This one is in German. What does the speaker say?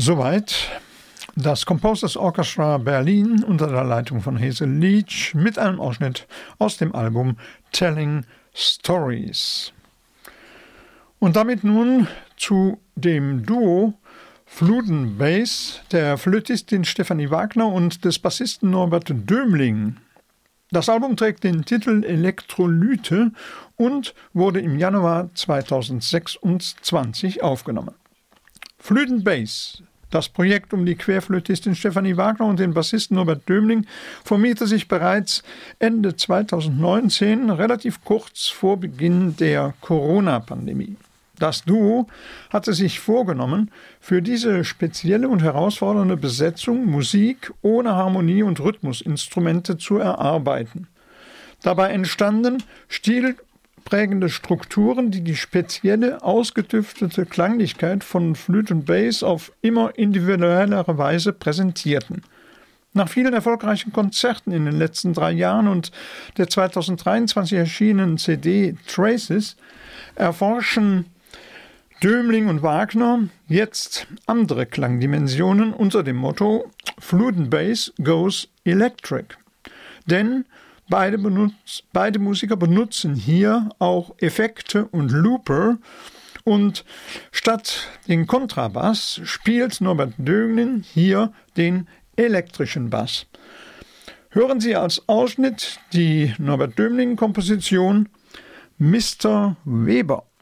Soweit das Composers Orchestra Berlin unter der Leitung von Hazel Leach mit einem Ausschnitt aus dem Album Telling Stories. Und damit nun zu dem Duo Fluten Bass der Flötistin Stefanie Wagner und des Bassisten Norbert Dömling. Das Album trägt den Titel Elektrolyte und wurde im Januar 2026 aufgenommen. Fluten Bass, das Projekt um die Querflötistin Stefanie Wagner und den Bassisten Norbert Dömling, formierte sich bereits Ende 2019, relativ kurz vor Beginn der Corona-Pandemie. Das Duo hatte sich vorgenommen, für diese spezielle und herausfordernde Besetzung Musik ohne Harmonie- und Rhythmusinstrumente zu erarbeiten. Dabei entstanden stilprägende Strukturen, die die spezielle, ausgetüftete Klanglichkeit von Flute und Bass auf immer individuellere Weise präsentierten. Nach vielen erfolgreichen Konzerten in den letzten 3 Jahren und der 2023 erschienenen CD Traces erforschen Dömling und Wagner jetzt andere Klangdimensionen unter dem Motto Flute and Bass goes electric. Denn beide Musiker benutzen hier auch Effekte und Looper und statt den Kontrabass spielt Norbert Dömling hier den elektrischen Bass. Hören Sie als Ausschnitt die Norbert Dömling-Komposition Mr. Weber.